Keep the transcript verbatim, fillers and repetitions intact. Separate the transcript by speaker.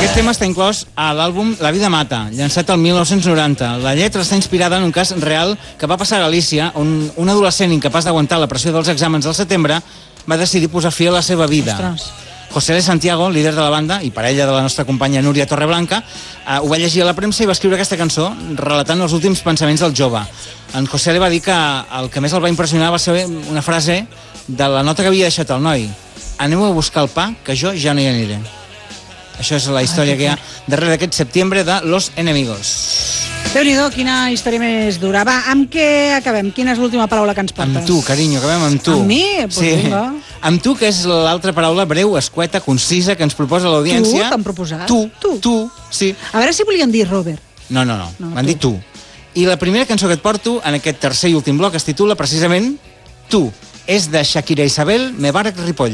Speaker 1: Aquest tema està inclòs a l'àlbum La vida mata, llançat el mil nou-cents noranta. La lletra està inspirada en un cas real que va passar a Galícia, on un adolescent incapaç d'aguantar la pressió dels exàmens del setembre va decidir posar fi a la seva vida.
Speaker 2: Ostres.
Speaker 1: José L. Santiago, líder de la banda i parella de la nostra companya Núria Torreblanca, eh, ho va llegir a la premsa i va escriure aquesta cançó relatant els últims pensaments del jove. En José L. va dir que el que més el va impressionar va ser una frase de la nota que havia deixat el noi: aneu a buscar el pa, que jo ja no hi aniré. Això és la història que hi ha darrere d'aquest setembre de Los Enemigos.
Speaker 2: Déu-n'hi-do, quina història més dura. Va, amb què acabem? Quina és l'última paraula que ens portes?
Speaker 1: Amb tu, carinyo, acabem amb tu.
Speaker 2: Amb mi? Pues
Speaker 1: sí.
Speaker 2: Vinga.
Speaker 1: Amb tu, que és l'altra paraula breu, escueta, concisa, que ens proposa l'audiència.
Speaker 2: Tu, t'han proposat?
Speaker 1: Tu,
Speaker 2: tu,
Speaker 1: tu, sí.
Speaker 2: A veure si volien dir Robert.
Speaker 1: No, no, no,
Speaker 2: no
Speaker 1: m'han dit tu. I la primera cançó que et porto en aquest tercer i últim bloc es titula precisament Tu. És de Shakira Isabel, Mebarak Ripoll.